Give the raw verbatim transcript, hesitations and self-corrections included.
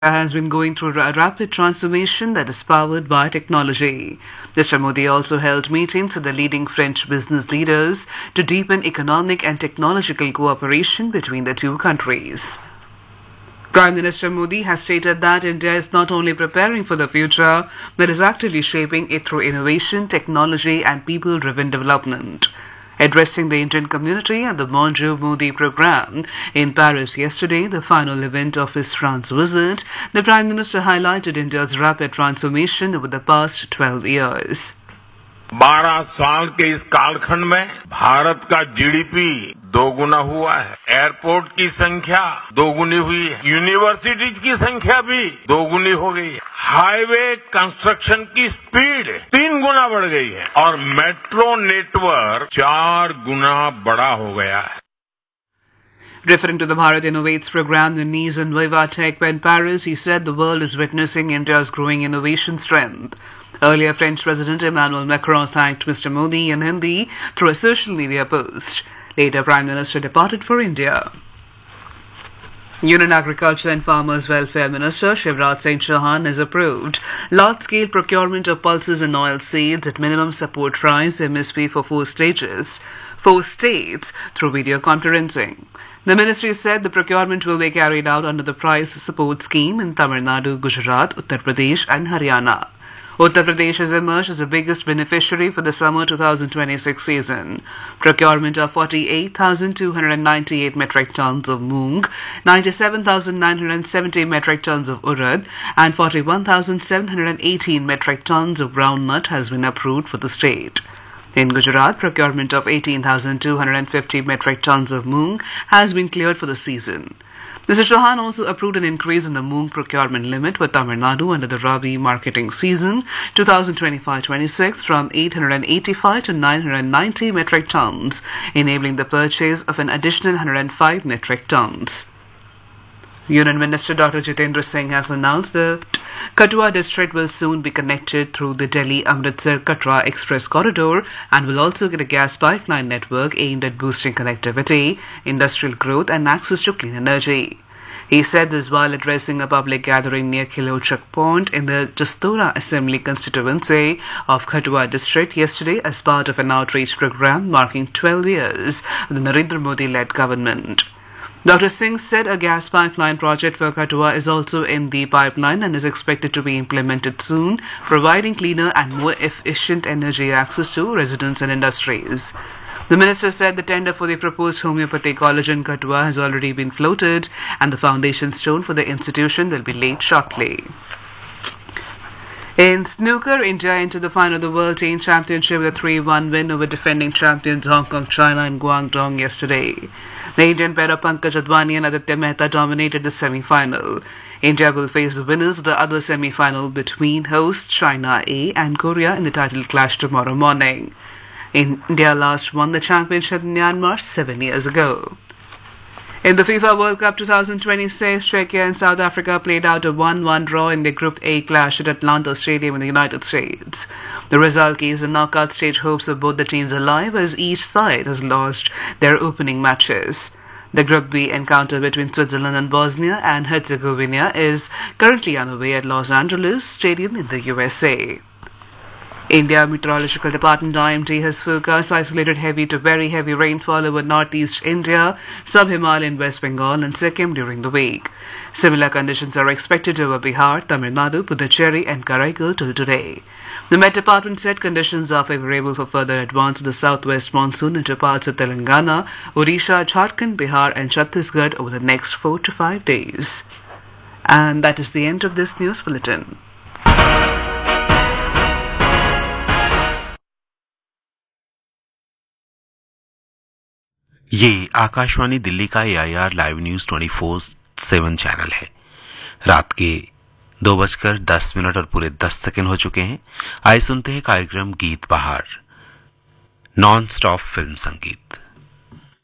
has been going through a rapid transformation that is powered by technology. Mister Modi also held meetings with the leading French business leaders to deepen economic and technological cooperation between the two countries. Prime Minister Modi has stated that India is not only preparing for the future, but is actively shaping it through innovation, technology, and people-driven development. Addressing the Indian community at the Bonjour Modi program in Paris yesterday, the final event of his France visit, the Prime Minister highlighted India's rapid transformation over the past twelve years. बारह साल के इस कालखंड में भारत का GDP दोगुना हुआ है, एयरपोर्ट की संख्या दोगुनी हुई है, यूनिवर्सिटीज की संख्या भी दोगुनी हो गई है, हाईवे कंस्ट्रक्शन की स्पीड तीन गुना बढ़ गई है और मेट्रो नेटवर्क चार गुना बड़ा हो गया है. Referring to the Bharat Innovates program in Nice and Viva Tech in Paris, he said the world is witnessing India's growing innovation strength. Earlier, French President Emmanuel Macron thanked Mister Modi in Hindi through a social media post. Later, Prime Minister departed for India. Union Agriculture and Farmers Welfare Minister Shivraj Singh Chauhan has approved large-scale procurement of pulses and oil seeds at minimum support price M S P for four stages, four states through video conferencing. The ministry said the procurement will be carried out under the price support scheme in Tamil Nadu, Gujarat, Uttar Pradesh and Haryana. Uttar Pradesh has emerged as the biggest beneficiary for the summer two thousand twenty-six season. Procurement of forty-eight thousand two hundred ninety-eight metric tons of moong, ninety-seven thousand nine hundred seventy metric tons of urad, and forty-one thousand seven hundred eighteen metric tons of groundnut has been approved for the state. In Gujarat, procurement of eighteen thousand two hundred fifty metric tons of moong has been cleared for the season. Mister Chauhan also approved an increase in the moong procurement limit for Tamil Nadu under the Rabi marketing season twenty twenty-five twenty-six from eight hundred eighty-five to nine hundred ninety metric tons, enabling the purchase of an additional one hundred five metric tons. Union Minister Doctor Jitendra Singh has announced that Kathua district will soon be connected through the Delhi-Amritsar-Katra Express Corridor and will also get a gas pipeline network aimed at boosting connectivity, industrial growth and access to clean energy. He said this while addressing a public gathering near Khilochak Pond in the Jastora Assembly constituency of Kathua district yesterday as part of an outreach program marking twelve years of the Narendra Modi-led government. Doctor Singh said a gas pipeline project for Kathua is also in the pipeline and is expected to be implemented soon, providing cleaner and more efficient energy access to residents and industries. The minister said the tender for the proposed homeopathy college in Kathua has already been floated and the foundation stone for the institution will be laid shortly. In snooker, India entered the final of the World Teen Championship with a three one win over defending champions Hong Kong, China and Guangdong yesterday. The Indian pair of Pankaj Advani and Aditya Mehta dominated the semi-final. India will face the winners of the other semi-final between hosts China A and Korea in the title clash tomorrow morning. India last won the championship in Myanmar seven years ago. In the FIFA World Cup twenty twenty-six, Czechia and South Africa played out a one one draw in the Group A clash at Atlanta Stadium in the United States. The result keeps the knockout stage hopes of both the teams alive as each side has lost their opening matches. The Group B encounter between Switzerland and Bosnia and Herzegovina is currently underway at Los Angeles Stadium in the U S A. India Meteorological Department I M D has forecast isolated heavy to very heavy rainfall over northeast India, sub-Himalayan West Bengal and Sikkim during the week. Similar conditions are expected over Bihar, Tamil Nadu, Puducherry and Karaikal till today. The Met Department said conditions are favorable for further advance of the southwest monsoon into parts of Telangana, Odisha, Jharkhand, Bihar and Chhattisgarh over the next four to five days. And that is the end of this news bulletin. ये आकाशवाणी दिल्ली का ए I R live news twenty four seven channel है। रात के दो बजकर दस minute और पूरे दस सेकंड हो चुके हैं। आइए सुनते हैं कार्यक्रम गीत बहार, नॉन स्टॉप फिल्म संगीत।